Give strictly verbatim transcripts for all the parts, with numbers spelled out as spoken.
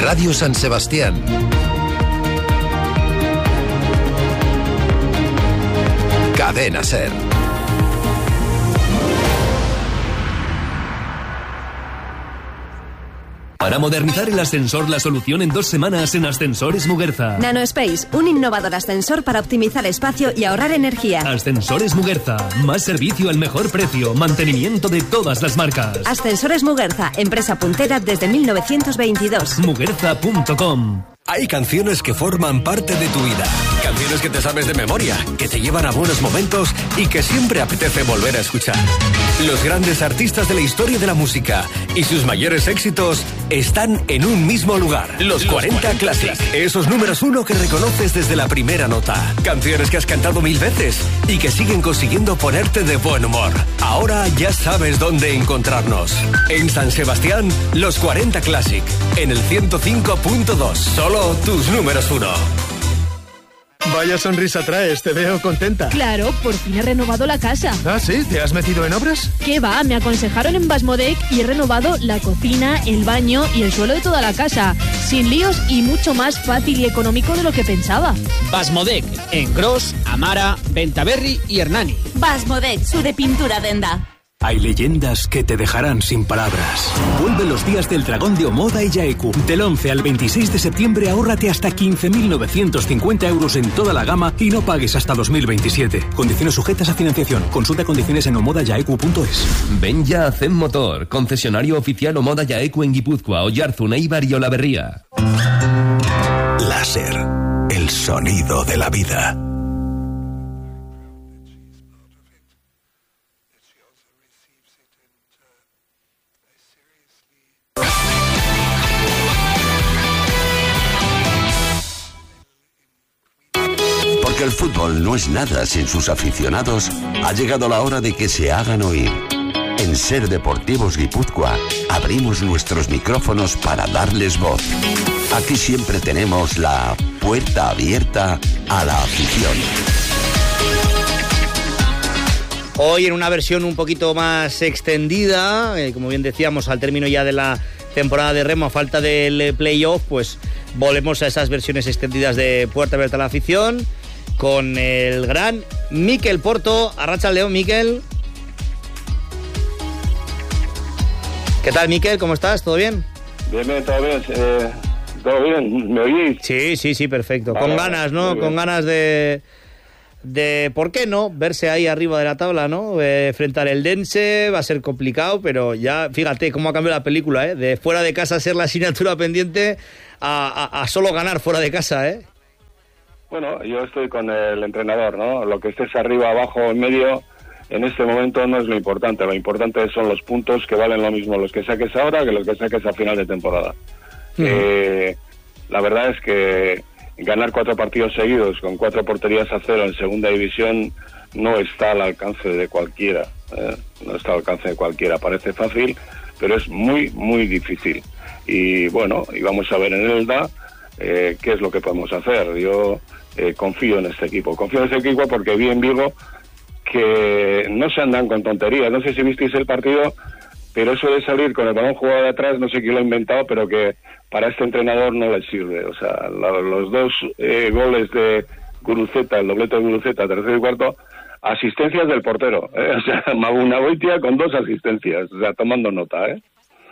Radio San Sebastián. Cadena SER. Para modernizar el ascensor, la solución en dos semanas en Ascensores Muguerza. NanoSpace, un innovador ascensor para optimizar espacio y ahorrar energía. Ascensores Muguerza, más servicio al mejor precio, mantenimiento de todas las marcas. Ascensores Muguerza, empresa puntera desde mil novecientos veintidós. Muguerza punto com. Hay canciones que forman parte de tu vida. Canciones que te sabes de memoria, que te llevan a buenos momentos y que siempre apetece volver a escuchar. Los grandes artistas de la historia de la música y sus mayores éxitos están en un mismo lugar. Los cuarenta Classic. Esos números uno que reconoces desde la primera nota. Canciones que has cantado mil veces y que siguen consiguiendo ponerte de buen humor. Ahora ya sabes dónde encontrarnos. En San Sebastián, Los cuarenta Classic. En el ciento cinco punto dos. Solo tus números uno. Vaya sonrisa traes, te veo contenta. Claro, por fin he renovado la casa. ¿Ah, sí? ¿Te has metido en obras? ¿Qué va? Me aconsejaron en Basmodec y he renovado la cocina, el baño y el suelo de toda la casa. Sin líos y mucho más fácil y económico de lo que pensaba. Basmodec, en Gros, Amara, Bentaberri y Hernani. Basmodec, su de pintura denda. Hay leyendas que te dejarán sin palabras. Vuelve los días del Dragón de Omoda y Yaeku. Del once al veintiséis de septiembre ahórrate hasta quince mil novecientos cincuenta euros en toda la gama y no pagues hasta dos mil veintisiete. Condiciones sujetas a financiación. Consulta condiciones en omoda yaeku punto es. Ven ya a Zen Motor, concesionario oficial Omoda Yaeku en Guipúzcoa, Oyarzun, Eibar y Olaberría. Láser, el sonido de la vida. Porque el fútbol no es nada sin sus aficionados, ha llegado la hora de que se hagan oír. En SER Deportivos Guipúzcoa abrimos nuestros micrófonos para darles voz. Aquí siempre tenemos la puerta abierta a la afición. Hoy en una versión un poquito más extendida, eh, como bien decíamos, al término ya de la temporada de remo, a falta del playoff, pues volvemos a esas versiones extendidas de puerta abierta a la afición, con el gran Mikel Porto. Arratsaldeon, Mikel. ¿Qué tal, Mikel? ¿Cómo estás? ¿Todo bien? Bien, bien, todo bien. Eh, ¿Todo bien? ¿Me oís? Sí, sí, sí, perfecto. Vale, con vale, ganas, ¿no? muy Con bien. ganas de... de, ¿por qué no? Verse ahí arriba de la tabla, ¿no? Eh, enfrentar el Dense va a ser complicado, pero ya, fíjate cómo ha cambiado la película, ¿eh? De fuera de casa ser la asignatura pendiente a, a, a solo ganar fuera de casa, ¿eh? Bueno, yo estoy con el entrenador, ¿no? Lo que estés arriba, abajo, en medio, en este momento no es lo importante. Lo importante son los puntos, que valen lo mismo los que saques ahora que los que saques a final de temporada. Uh-huh. Eh, la verdad es que ganar cuatro partidos seguidos con cuatro porterías a cero en segunda división no está al alcance de cualquiera. ¿eh? No está al alcance de cualquiera. Parece fácil, pero es muy, muy difícil. Y bueno, y vamos a ver en Elda eh, qué es lo que podemos hacer. Yo eh, confío en este equipo. Confío en este equipo porque vi en Vigo que no se andan con tonterías. No sé si visteis el partido, pero eso de salir con el balón jugado de atrás, no sé quién lo ha inventado, pero que para este entrenador no le sirve. O sea, la, los dos eh, goles de Guruceta, el doblete de Guruceta, tercero y cuarto, asistencias del portero. ¿eh? O sea, Magunagoitia con dos asistencias. O sea, tomando nota, ¿eh?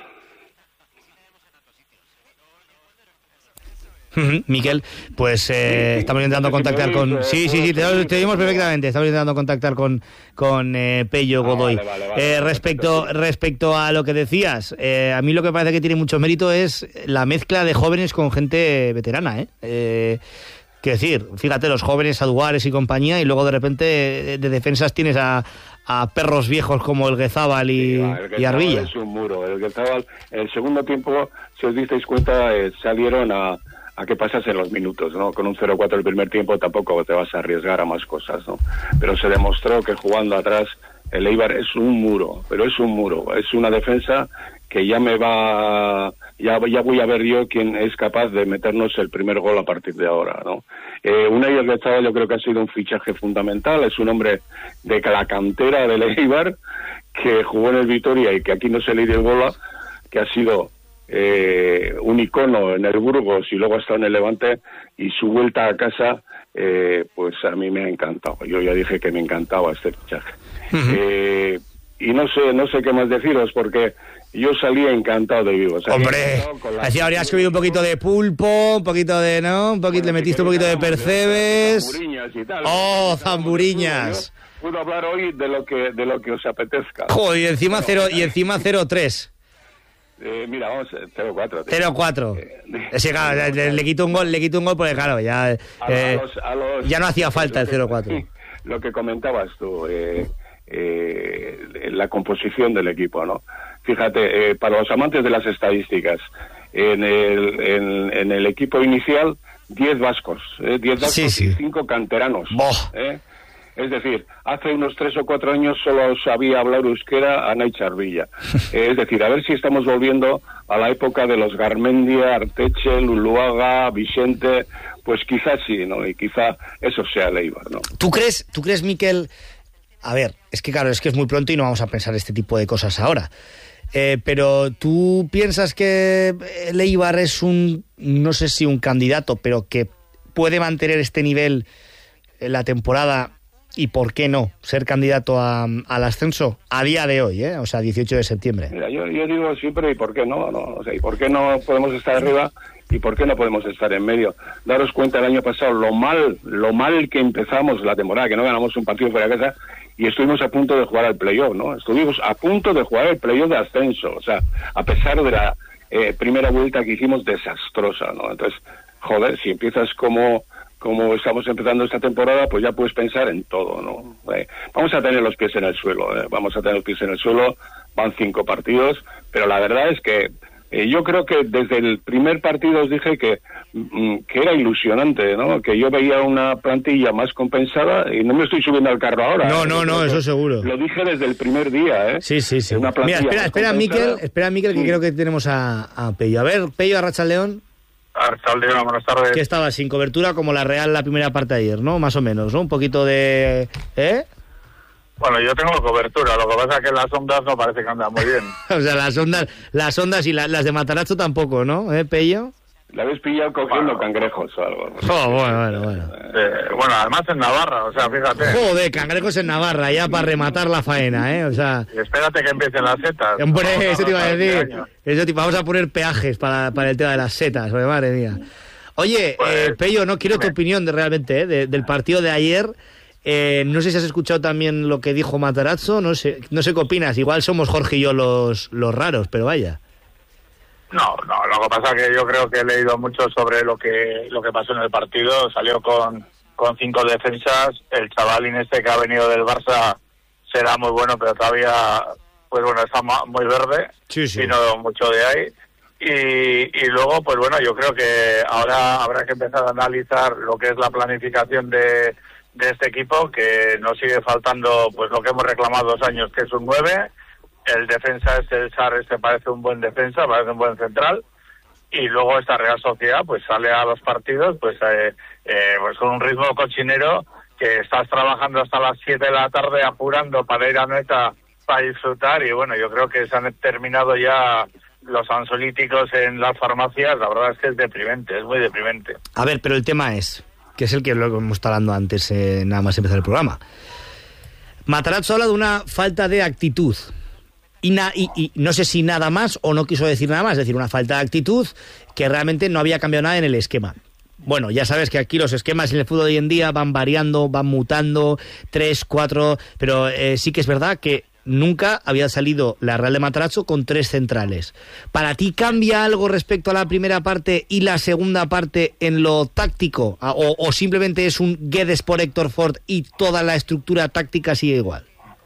Miquel, pues eh, sí, estamos intentando contactar con... Sí, sí, sí, te, te oímos perfectamente. Estamos intentando contactar con, con eh, Pello Godoy. Ah, vale, vale, vale, eh, respecto, respecto a lo que decías, eh, a mí lo que parece que tiene mucho mérito es la mezcla de jóvenes con gente veterana, ¿eh? eh Quiero decir, fíjate, los jóvenes Aduares y compañía, y luego de repente de, de defensas tienes a, a perros viejos como el Guezábal y, sí, el y Arbilla. Es un muro. El Guezábal, en el segundo tiempo, si os disteis cuenta, eh, salieron a, a que pasasen los minutos, ¿no? Con un cero cuatro el primer tiempo tampoco te vas a arriesgar a más cosas, ¿no? Pero se demostró que jugando atrás el Eibar es un muro, pero es un muro. Es una defensa que ya me va... Ya, ya voy a ver yo quién es capaz de meternos el primer gol a partir de ahora, ¿no? Eh, Unai Elgezabal yo creo que ha sido un fichaje fundamental, es un hombre de la cantera del Eibar, que jugó en el Vitoria y que aquí no se le dio el gol, que ha sido eh, un icono en el Burgos y luego ha estado en el Levante, y su vuelta a casa, eh, pues a mí me ha encantado. Yo ya dije que me encantaba este fichaje. Uh-huh. eh, y no sé, no sé qué más deciros, porque yo salí encantado de Vigo. Hombre, así habrías subido un poquito de pulpo, un poquito de, ¿no? Un poquito, bueno, le metiste un poquito de percebes. Zamburiñas y tal. Oh, zamburiñas. Puedo hablar hoy de lo que de lo que os apetezca. Joder, y encima bueno, cero y encima cero tres. Eh, mira, vamos, cero cuatro. cero cuatro. Eh, sí, claro, le, le, le quito un gol, le quito un gol porque claro, ya eh, a los, a los, ya no hacía falta el cero cuatro. Lo que comentabas tú, eh, eh, la composición del equipo, ¿no? Fíjate, eh, para los amantes de las estadísticas, en el en, en el equipo inicial diez vascos, eh, diez vascos sí, sí. y cinco canteranos. ¿eh? Es decir, hace unos tres o cuatro años solo sabía hablar euskera Anay Charvilla. Eh, es decir, a ver si estamos volviendo a la época de los Garmendia, Arteche, Luluaga, Vicente, pues quizás sí, ¿no? Y quizá eso sea el Eibar, ¿no? ¿Tú crees, tú crees, Miquel? A ver, es que claro, es que es muy pronto y no vamos a pensar este tipo de cosas ahora. Eh, pero ¿tú piensas que el Eibar es un, no sé si un candidato, pero que puede mantener este nivel en la temporada? ¿Y por qué no ser candidato a, al ascenso a día de hoy, eh? O sea, dieciocho de septiembre? Mira, yo, yo digo siempre, ¿y por qué no? no? O sea, ¿y por qué no podemos estar arriba y por qué no podemos estar en medio? Daros cuenta el año pasado lo mal, lo mal que empezamos la temporada, que no ganamos un partido fuera de casa y estuvimos a punto de jugar al playoff, ¿no? Estuvimos a punto de jugar el playoff de ascenso, o sea, a pesar de la eh, primera vuelta que hicimos desastrosa, ¿no? Entonces, joder, si empiezas como... como estamos empezando esta temporada, pues ya puedes pensar en todo, ¿no? Eh, vamos a tener los pies en el suelo, eh, vamos a tener los pies en el suelo, van cinco partidos, pero la verdad es que eh, yo creo que desde el primer partido os dije que, mm, que era ilusionante, ¿no? Que yo veía una plantilla más compensada y no me estoy subiendo al carro ahora. No, no, no, eso seguro. Lo dije desde el primer día, ¿eh? Sí, sí, sí. Una Mira, espera, espera, Miquel, espera, Miquel, que sí. Creo que tenemos a, a Pello. A ver, Pello, Arratsaldeon. Arratsaldeon, buenas tardes. Que estaba sin cobertura como la Real la primera parte de ayer, ¿no? Más o menos, ¿no? Un poquito de... ¿Eh? Bueno, yo tengo cobertura, lo que pasa es que las ondas no parece que andan muy bien. O sea, las ondas las ondas y la, las de Matarazzo tampoco, ¿no? ¿Eh, Pello? La habéis pillado cogiendo bueno. cangrejos o algo. Oh, bueno, bueno, bueno. Eh, bueno, además en Navarra, o sea, fíjate. Joder, cangrejos en Navarra, ya para rematar la faena, ¿eh? O sea... Y espérate que empiecen las setas. Hombre, no, eso te iba a decir. Eso te, vamos a poner peajes para, para el tema de las setas, joder, madre mía. Oye, pues, eh, Pello, no quiero dime. tu opinión de, realmente, ¿eh? De, del partido de ayer. Eh, no sé si has escuchado también lo que dijo Matarazzo, no sé, no sé qué opinas. Igual somos Jorge y yo los, los raros, pero vaya. No, no, lo que pasa es que yo creo que he leído mucho sobre lo que lo que pasó en el partido. Salió con, con cinco defensas. El chavalín este que ha venido del Barça será muy bueno, pero todavía, pues bueno, está muy verde. Sí, sí. Y no mucho de ahí. Y, y luego, pues bueno, yo creo que ahora habrá que empezar a analizar lo que es la planificación de, de este equipo, que nos sigue faltando pues lo que hemos reclamado dos años, que es un nueve. El defensa es el Sar, este parece un buen defensa, parece un buen central, y luego esta Real Sociedad pues sale a los partidos pues eh, eh, pues con un ritmo cochinero, que estás trabajando hasta las siete de la tarde apurando para ir a Noeta para disfrutar, y bueno, yo creo que se han terminado ya los ansiolíticos en las farmacias. La verdad es que es deprimente, es muy deprimente. A ver, pero el tema es, que es el que lo hemos estado hablando antes, eh, nada más empezar el programa. Matarazzo habla de una falta de actitud. Y, na, y, y no sé si nada más o no quiso decir nada más, es decir, una falta de actitud, que realmente no había cambiado nada en el esquema. Bueno, ya sabes que aquí los esquemas en el fútbol de hoy en día van variando, van mutando, tres, cuatro, pero eh, sí que es verdad que nunca había salido la Real de Matarazzo con tres centrales. ¿Para ti cambia algo respecto a la primera parte y la segunda parte en lo táctico? ¿O, o simplemente es un Guedes por Héctor Ford y toda la estructura táctica sigue igual?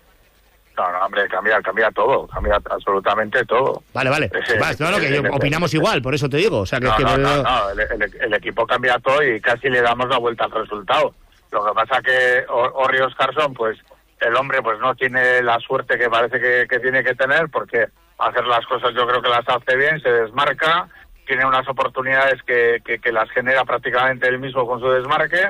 No, no, hombre, cambia, cambia todo, cambia absolutamente todo. Vale, vale. Eh, no, no, que yo, opinamos igual, por eso te digo. O sea, que no, es que no, no, no, no, el, el, el equipo cambia todo y casi le damos la vuelta al resultado. Lo que pasa que Orri Oscarson, pues, el hombre pues no tiene la suerte que parece que, que tiene que tener, porque hacer las cosas yo creo que las hace bien, se desmarca, tiene unas oportunidades que, que, que las genera prácticamente él mismo con su desmarque,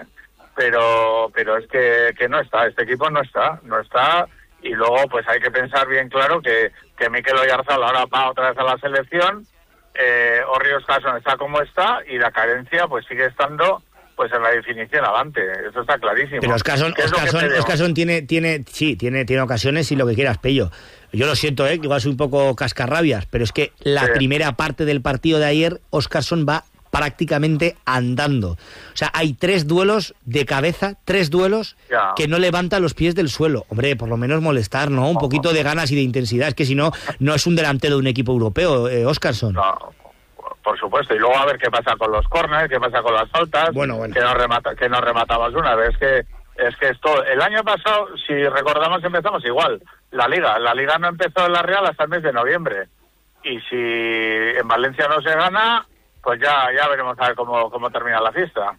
pero pero es que, que no está, este equipo no está, no está... Y luego, pues hay que pensar bien claro que, que Mikel Oyarzabal ahora va otra vez a la selección, eh, Orri Oskarsson está como está y la carencia pues sigue estando pues en la definición adelante, eso está clarísimo. Pero Oskarsson, Oskarsson, Oskarsson tiene, tiene, sí, tiene, tiene ocasiones y lo que quieras, Pello. Yo lo siento, eh, que igual soy un poco cascarrabias, pero es que la sí. primera parte del partido de ayer, Oskarsson va prácticamente andando. O sea, hay tres duelos de cabeza, tres duelos ya. que no levanta los pies del suelo. Hombre, por lo menos molestar, ¿no? Un no, poquito no. de ganas y de intensidad. Es que si no, no es un delantero de un equipo europeo, eh, Oskarsson. No. Por supuesto, y luego a ver qué pasa con los corners, qué pasa con las faltas, bueno, bueno. que no remata, que no rematabas una vez, que es que esto, el año pasado, si recordamos, empezamos igual, la Liga, la Liga no empezó en la Real hasta el mes de noviembre, y si en Valencia no se gana, pues ya, ya veremos a ver cómo, cómo termina la fiesta.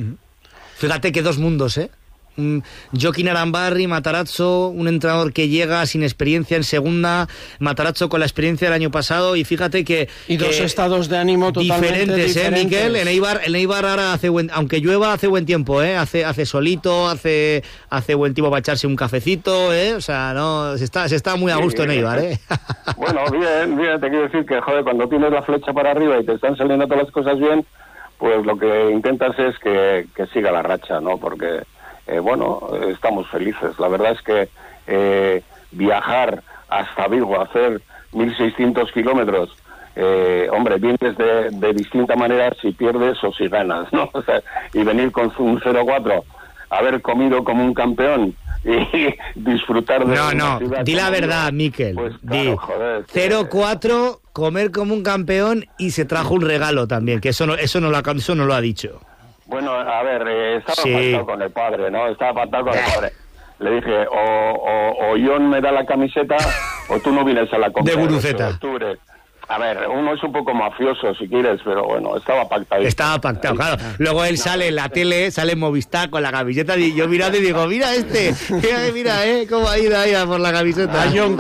Fíjate que dos mundos, ¿eh? Joaquín Arambarri, Matarazzo, un entrenador que llega sin experiencia en segunda, Matarazzo con la experiencia del año pasado, y fíjate que... Y dos que estados de ánimo totalmente diferentes, diferentes. ¿eh, Miquel? En Eibar, en Eibar ahora hace buen... Aunque llueva, hace buen tiempo, ¿eh? Hace, hace solito, hace, hace buen tiempo para echarse un cafecito, ¿eh? O sea, no, se está, se está muy a gusto sí, en Eibar, ¿eh? Bueno, bien, bien, te quiero decir que, joder, cuando tienes la flecha para arriba y te están saliendo todas las cosas bien, pues lo que intentas es que, que siga la racha, ¿no? Porque... Eh, bueno, estamos felices. La verdad es que eh, viajar hasta Vigo, hacer mil seiscientos kilómetros, eh, hombre, vienes de, de distinta manera si pierdes o si ganas, ¿no? O sea, y venir con un cero cuatro, haber comido como un campeón y disfrutar de... No, no, di la verdad, Miquel. Pues claro, di joder, cero cuatro, comer como un campeón y se trajo un regalo también, que eso no, eso no, lo, ha, eso no lo ha dicho. Bueno, a ver, eh, estaba sí. faltado con el padre, ¿no? Estaba faltado con el padre. Le dije, o, o, o John me da la camiseta, o tú no vienes a la compra de Guruceta. A ver, uno es un poco mafioso, si quieres, pero bueno, estaba pactado. Estaba pactado, claro. Luego él sale en la tele, sale en Movistar con la camiseta, y yo mirando y digo, mira este, mira, mira, eh, cómo ha ido ahí a por la camiseta. A John,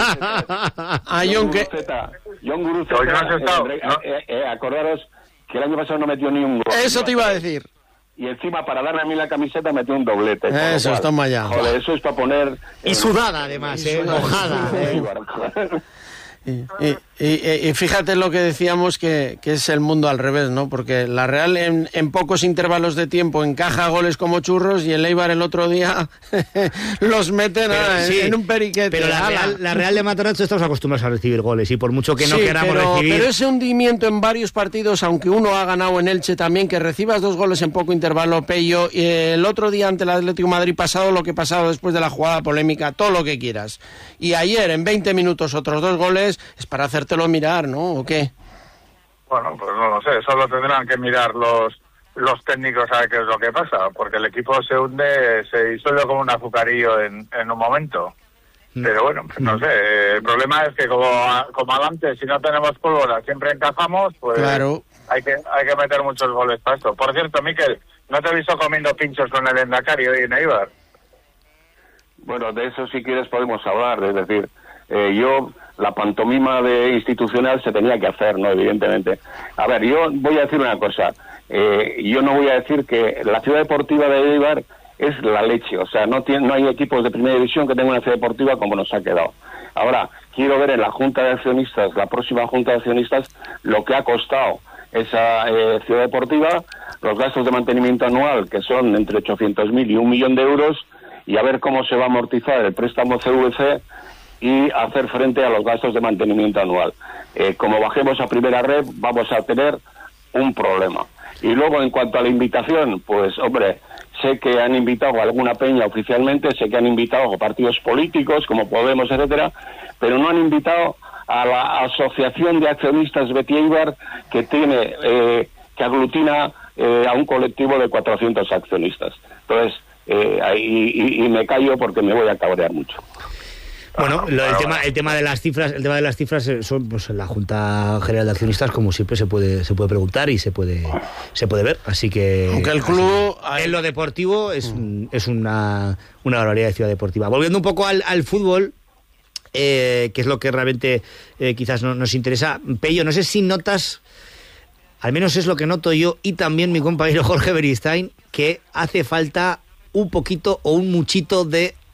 a John que... John Guruceta, eh, eh, eh, acordaros que el año pasado no metió ni un gol. Eso te iba a decir. Y encima, para darme a mí la camiseta, metió un doblete. Eso, está ya. Joder, eso es para poner... Y sudada, además, eh, mojada. Eh. Y, y, y, y fíjate lo que decíamos, que, que es el mundo al revés, ¿no? Porque la Real en, en pocos intervalos de tiempo encaja goles como churros, y el Eibar el otro día los meten pero, a, sí, en un periquete. Pero la Real, la Real de Matarazzo estamos acostumbrados a recibir goles, y por mucho que no sí, queramos pero, recibir... pero ese hundimiento en varios partidos, aunque uno ha ganado en Elche también, que recibas dos goles en poco intervalo, Pello, y el otro día ante el Atlético de Madrid pasado lo que pasado después de la jugada polémica, todo lo que quieras. Y ayer en veinte minutos otros dos goles, es para hacértelo mirar, ¿no? ¿O qué? Bueno, pues no lo sé, solo tendrán que mirar los los técnicos a ver qué es lo que pasa, porque el equipo se hunde, se disuelve como un azucarillo en, en un momento. Pero bueno, pues no sé, el problema es que como, como adelante, si no tenemos pólvora, siempre encajamos, pues claro. hay que hay que meter muchos goles para esto. Por cierto, Miquel, ¿no te he visto comiendo pinchos con el Endacari hoy en Eibar? Bueno, de eso si quieres podemos hablar, es decir, eh, yo... la pantomima de institucional se tenía que hacer, ¿no? Evidentemente. A ver, yo voy a decir una cosa. Eh, yo no voy a decir que la ciudad deportiva de Eibar es la leche. O sea, no tiene, no hay equipos de primera división que tengan una ciudad deportiva como nos ha quedado. Ahora, quiero ver en la Junta de Accionistas, la próxima Junta de Accionistas, lo que ha costado esa eh, ciudad deportiva, los gastos de mantenimiento anual, que son entre ochocientos mil y un millón de euros, y a ver cómo se va a amortizar el préstamo C V C y hacer frente a los gastos de mantenimiento anual. Eh, como bajemos a primera red, vamos a tener un problema. Y luego, en cuanto a la invitación, pues, hombre, sé que han invitado a alguna peña oficialmente, sé que han invitado a partidos políticos, como Podemos, etcétera, pero no han invitado a la Asociación de Accionistas Betis Eibar, que tiene, eh, que aglutina eh, a un colectivo de cuatrocientos accionistas. Entonces, eh, y, y, y me callo porque me voy a cabrear mucho. Bueno, lo, el tema el tema de las cifras, el tema de las cifras son, pues, en la Junta General de Accionistas, como siempre, se puede se puede preguntar y se puede se puede ver, así que aunque el club así, en lo deportivo es mm. es una una barbaridad de ciudad deportiva. Volviendo un poco al, al fútbol, eh, que es lo que realmente eh, quizás no, nos interesa, Pello, no sé si notas, al menos es lo que noto yo y también mi compañero Jorge Beristain, que hace falta un poquito o un muchito de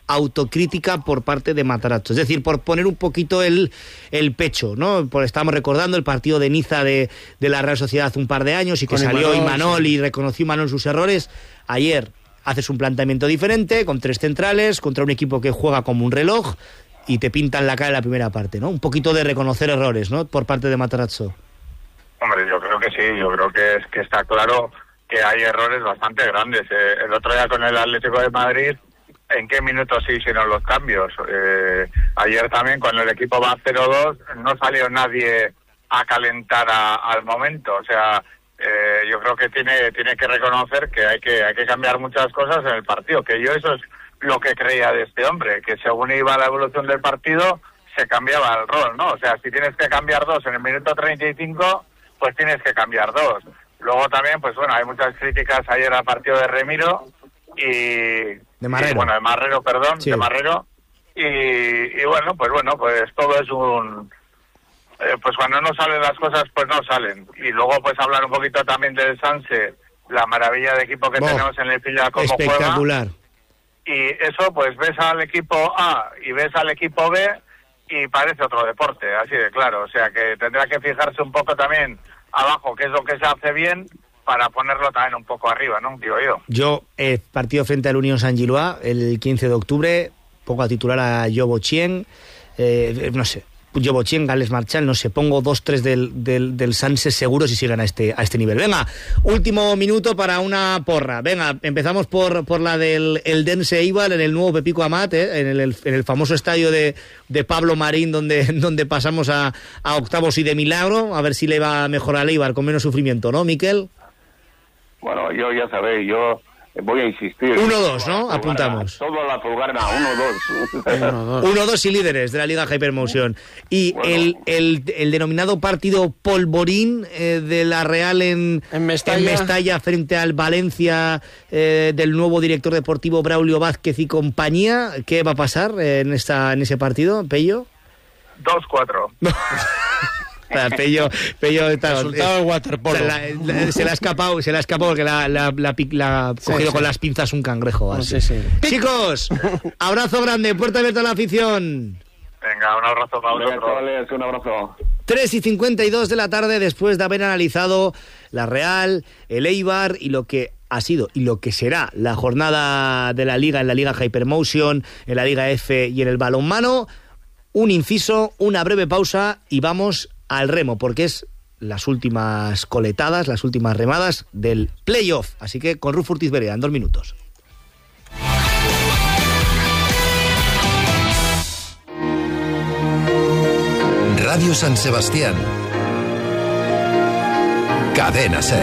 autocrítica por parte de Matarazzo, es decir, por poner un poquito el, el pecho, ¿no? Por, estamos recordando el partido de Niza de, de la Real Sociedad hace un par de años y que Con salió Imanol, Imanol sí. y reconoció Imanol sus errores. Ayer haces un planteamiento diferente, con tres centrales, contra un equipo que juega como un reloj y te pintan la cara en la primera parte, ¿no? Un poquito de reconocer errores, ¿no? Por parte de Matarazzo. Hombre, yo creo que sí, yo creo que es que está claro que hay errores bastante grandes. Eh, el otro día con el Atlético de Madrid, ¿en qué minutos se hicieron los cambios? Eh, ayer también, cuando el equipo va cero dos, no salió nadie a calentar a, al momento. O sea, eh, yo creo que tiene tiene que reconocer que hay que hay que cambiar muchas cosas en el partido. Que yo eso es lo que creía de este hombre, que según iba la evolución del partido, se cambiaba el rol, ¿no? O sea, si tienes que cambiar dos en el minuto treinta y cinco... pues tienes que cambiar dos. Luego también, pues bueno, hay muchas críticas ayer al partido de Remiro y... De Marrero. Y, bueno, de Marrero, perdón, sí. de Marrero. Y, y bueno, pues bueno, pues todo es un... Eh, pues cuando no salen las cosas, pues no salen. Y luego, pues hablar un poquito también del Sanse, la maravilla de equipo que oh, tenemos en el fila, cómo juega. Espectacular. Y eso, pues ves al equipo A y ves al equipo B y parece otro deporte, así de claro. O sea que tendrá que fijarse un poco también abajo qué es lo que se hace bien para ponerlo también un poco arriba, ¿no? Digo yo. Yo, eh, partido frente al Unión Saint-Gilloise el quince de octubre, pongo a titular a Yobo Chien, eh, no sé, Yobo Chien, Gales Marchal, no sé, pongo dos tres del, del, del Sanse seguro si sigan a este, a este nivel. Venga, último minuto para una porra. Venga, empezamos por, por la del Eldense Eibar en el nuevo Pepico Amat, eh, en, el, en el famoso estadio de, de Pablo Marín, donde, donde pasamos a, a octavos y de milagro, a ver si le va a mejorar al Eibar con menos sufrimiento, ¿no, Miquel? Bueno, yo ya sabéis, yo voy a insistir. uno dos, ¿no? Apuntamos. Todo la Fulgarna, uno dos. uno dos y líderes de la Liga Hypermotion. Y bueno, el, el, el denominado partido polvorín eh, de la Real en, en, Mestalla. en Mestalla frente al Valencia eh, del nuevo director deportivo Braulio Vázquez y compañía. ¿Qué va a pasar en, esta, en ese partido, Pello? dos cuatro. Pello, Pello está, resultado del waterpolo. Se, la, la, se le ha escapado, se le ha escapado porque la, la, la, la ha cogido sí, con sí. las pinzas un cangrejo. Así. Sí, sí. Chicos, abrazo grande, puerta abierta a la afición. Venga, un abrazo para vosotros. Un abrazo. tres y cincuenta y dos de la tarde, después de haber analizado la Real, el Eibar y lo que ha sido y lo que será la jornada de la Liga en la Liga Hypermotion, en la Liga F y en el balonmano. Un inciso, una breve pausa y vamos al remo, porque es las últimas coletadas, las últimas remadas del playoff. Así que con Ruf Urtiz Bereda, en dos minutos. Radio San Sebastián. Cadena SER.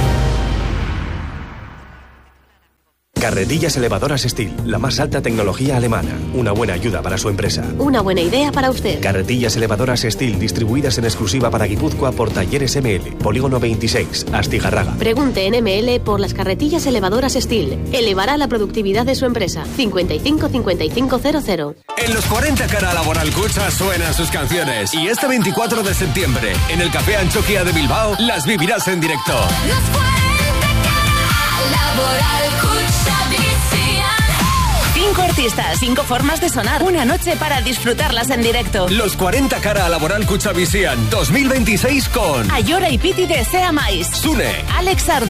Carretillas elevadoras Steel, la más alta tecnología alemana. Una buena ayuda para su empresa. Una buena idea para usted. Carretillas elevadoras Steel, distribuidas en exclusiva para Guipúzcoa por Talleres M L. Polígono veintiséis, Astigarraga. Pregunte en M L por las carretillas elevadoras Steel. Elevará la productividad de su empresa. cincuenta y cinco cincuenta y cinco cero cero. En los cuarenta Cara Laboral Cucha suenan sus canciones. Y este veinticuatro de septiembre, en el Café Anchoquia de Bilbao, las vivirás en directo. Los cuarenta Cara Laboral Cucha. Cinco artistas, cinco formas de sonar. Una noche para disfrutarlas en directo. Los cuarenta Cara Laboral Cuchavisian dos mil veintiséis con Ayora y Piti de Sea Mais, Sune, Alex Arda,